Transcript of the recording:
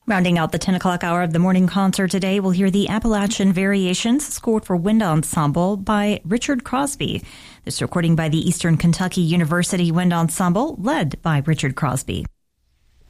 Rounding out the 10 o'clock hour of the morning concert today, we'll hear the Appalachian Variations, scored for wind ensemble by Richard Crosby. This recording by the Eastern Kentucky University Wind Ensemble, led by Richard Crosby.